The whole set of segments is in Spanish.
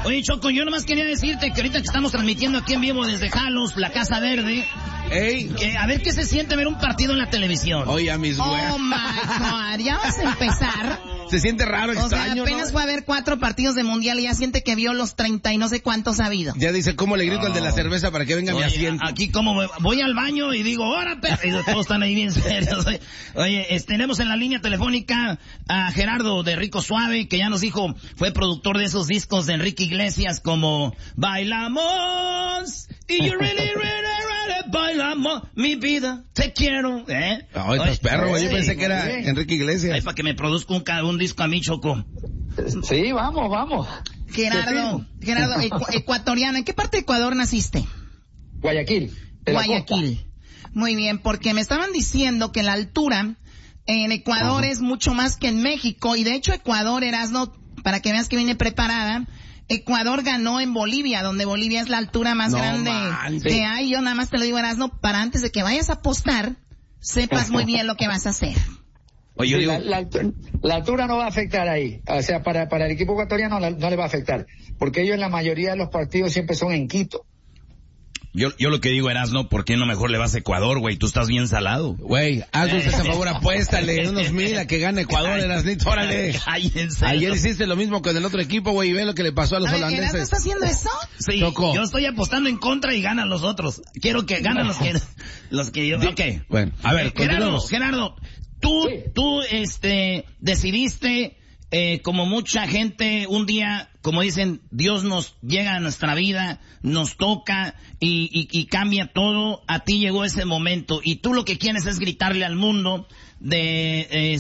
Oye, Choco, yo nomás quería decirte que ahorita que estamos transmitiendo aquí en vivo desde Jalos, la Casa Verde, a ver qué se siente ver un partido en la televisión. Oye, a mis güeyes. Oh my God, ya vas a empezar. Se siente raro, extraño, o sea, apenas fue a ver 4 partidos de mundial y ya siente que vio los 30 y no sé cuántos ha habido. Ya dice, ¿cómo le grito al de la cerveza para que venga mi asiento? Aquí como voy al baño y digo, ¡hora, perro! Y todos están ahí bien serios. Oye, tenemos en la línea telefónica a Gerardo de Rico Suave, que ya nos dijo, fue productor de esos discos de Enrique Iglesias como Bailamos y You Really, Really, Really Bailamos, mi vida, te quiero. Ay, pues perro, yo pensé que era Enrique Iglesias. Ay, para que me produzca un disco a mí, Choco. Sí, vamos. Gerardo, ecuatoriano. ¿En qué parte de Ecuador naciste? Guayaquil. Guayaquil. Muy bien, porque me estaban diciendo que la altura en Ecuador es mucho más que en México, y de hecho Ecuador, Erasno, para que veas que viene preparada, Ecuador ganó en Bolivia, donde Bolivia es la altura más grande que hay. Yo nada más te lo digo, Erasno, para antes de que vayas a apostar, sepas muy bien lo que vas a hacer. Oye, yo digo, la altura no va a afectar ahí. O sea, para el equipo ecuatoriano no le va a afectar, porque ellos en la mayoría de los partidos siempre son en Quito. Yo lo que digo, Erasno, ¿por qué no mejor le vas a Ecuador, güey? Tú estás bien salado. Güey, haznos ese favor, apuéstale unos 1,000 a que gane Ecuador, Erasnito, órale. Cállense. Ayer hiciste lo mismo con el otro equipo, güey, y ve lo que le pasó a los holandeses. ¿Erasno está haciendo eso? Sí, Choco. Yo estoy apostando en contra y ganan los otros. Quiero que ganen los que yo... Ok. Bueno, a ver, Gerardo, tú decidiste... como mucha gente, un día, como dicen, Dios nos llega a nuestra vida, nos toca y cambia todo. A ti llegó ese momento y tú lo que quieres es gritarle al mundo de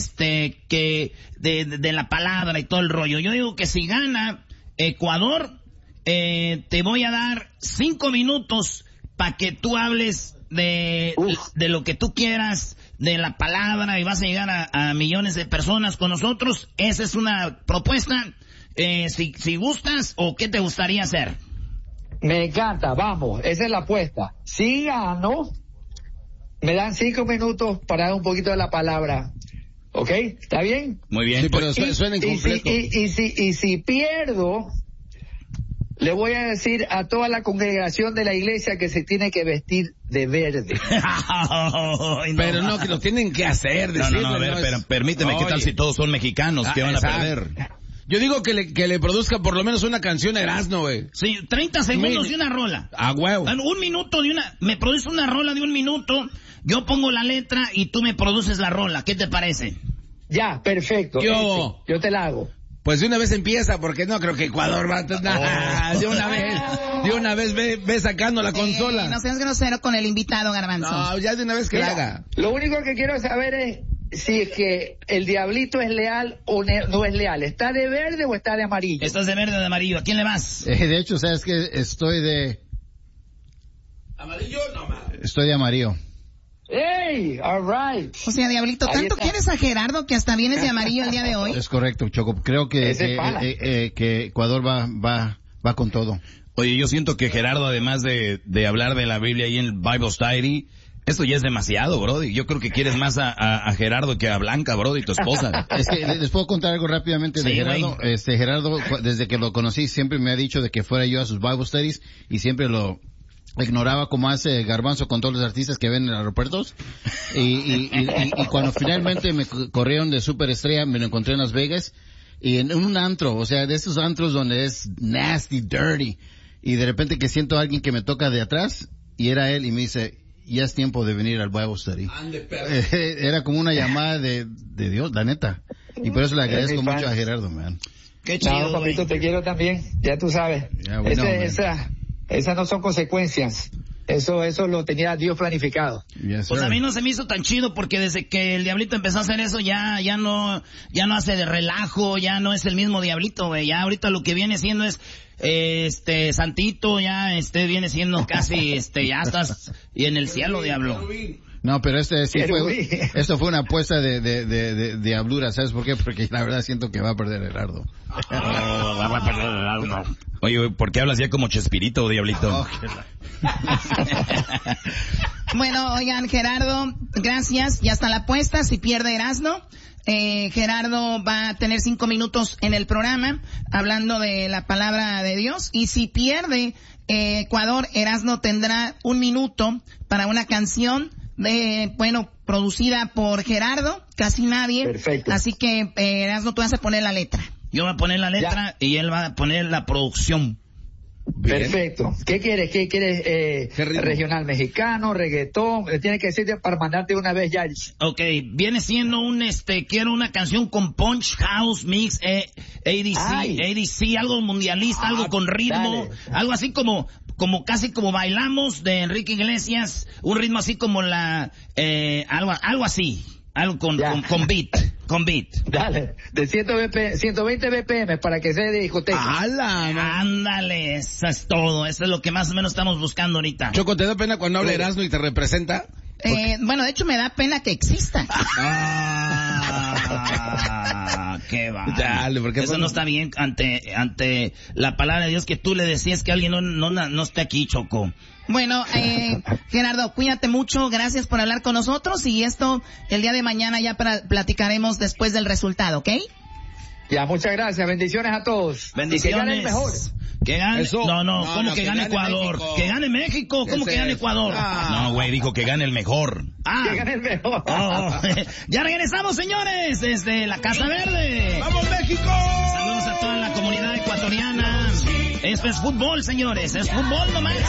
la palabra y todo el rollo. Yo digo que si gana Ecuador, te voy a dar 5 minutos para que tú hables de lo que tú quieras, de la palabra, y vas a llegar a millones de personas con nosotros. Esa es una propuesta. Si gustas, o qué te gustaría hacer. Me encanta, vamos, esa es la apuesta. Si gano, me dan 5 minutos para dar un poquito de la palabra. ¿Ok? ¿Está bien? Muy bien. Sí, pero suena incompleto. Y si pierdo, le voy a decir a toda la congregación de la iglesia que se tiene que vestir de verde. Pero no, que lo tienen que hacer. No, a ver, pero permíteme, ¿qué tal si todos son mexicanos? ¿Qué van a perder? Yo digo que le produzca por lo menos una canción a Erasno, güey. Sí, 30 segundos de una rola. Ah, huevo. 1 minuto me produce una rola de 1 minuto, yo pongo la letra y tú me produces la rola. ¿Qué te parece? Ya, perfecto. Yo te la hago. Pues de una vez empieza, porque no creo que Ecuador va a... De una vez ve sacando la consola. No seas grosero con el invitado, Garbanzo. No, ya de una vez que la haga. Lo único que quiero saber es si es que el diablito es leal o no es leal. ¿Está de verde o está de amarillo? Estás de verde o de amarillo. ¿A quién le vas? De hecho, ¿sabes qué? Estoy de... ¿Amarillo? No, mames. Estoy de amarillo. ¡Ey! All right. O sea, Diablito, ¿tanto quieres a Gerardo que hasta vienes de amarillo el día de hoy? Es correcto, Choco. Creo que Ecuador va con todo. Oye, yo siento que Gerardo, además de hablar de la Biblia ahí en el Bible Study, esto ya es demasiado, brody. Yo creo que quieres más a Gerardo que a Blanca, brody, tu esposa. Es que les puedo contar algo rápidamente de Gerardo. Gerardo, desde que lo conocí, siempre me ha dicho de que fuera yo a sus Bible Studies y siempre lo ignoraba, como hace Garbanzo con todos los artistas que ven en aeropuertos. Y cuando finalmente me corrieron de superestrella, me lo encontré en Las Vegas y en un antro, o sea, de esos antros donde es nasty, dirty, y de repente que siento a alguien que me toca de atrás y era él y me dice, ya es tiempo de venir al Bible Study. Era como una llamada de Dios, la neta. Y por eso le agradezco mucho a Gerardo, man. Qué chido. No, papito, te quiero también, ya tú sabes. Yeah, bueno, esas no son consecuencias. Eso lo tenía Dios planificado. Yes, pues a mí no se me hizo tan chido porque desde que el Diablito empezó a hacer eso ya no hace de relajo, ya no es el mismo Diablito, güey. Ya ahorita lo que viene siendo es santito, ya viene siendo casi ya estás y en el cielo, diablo. No, pero esto fue una apuesta de diablura, ¿sabes por qué? Porque la verdad siento que va a perder Gerardo. Va a perder Gerardo. Oye, ¿por qué hablas ya como Chespirito, Diablito? Bueno, oigan, Gerardo, gracias. Ya está la apuesta. Si pierde Erasmo, Gerardo va a tener 5 minutos en el programa hablando de la palabra de Dios. Y si pierde Ecuador, Erasmo tendrá 1 minuto para una canción producida por Gerardo, casi nadie. Perfecto. Así que, Erasmo, tú vas a poner la letra. Yo voy a poner la letra y él va a poner la producción. Bien. Perfecto. ¿Qué quieres? Regional mexicano, reggaetón. Tiene que decirte para mandarte una vez ya. Ok, viene siendo quiero una canción con punch, house, mix, ADC, algo mundialista, algo con ritmo, dale. Algo así como casi como bailamos de Enrique Iglesias, un ritmo así como algo así. Algo con beat. Dale, de 120 BPM para que sea de discoteca. ¡Hala! Ándale, eso es todo. Eso es lo que más o menos estamos buscando ahorita. Choco, ¿te da pena cuando habla Erasmo y te representa? Bueno, de hecho me da pena que exista. Qué va. Dale, porque eso no está bien ante la palabra de Dios que tú le decías que alguien no esté aquí, Choco. Bueno, Gerardo, cuídate mucho, gracias por hablar con nosotros y esto el día de mañana ya platicaremos después del resultado, ¿ok? Ya, muchas gracias, bendiciones a todos. Bendiciones. Y que gane el mejor. Que gane, Eso. ¿cómo que gane Ecuador? México. Que gane México, ¿cómo que gane Ecuador? No, güey, dijo que gane el mejor. Que gane el mejor. Ya regresamos, señores, desde la Casa Verde. ¡Vamos, México! Saludos a toda la comunidad ecuatoriana. Esto es fútbol, señores, es fútbol nomás.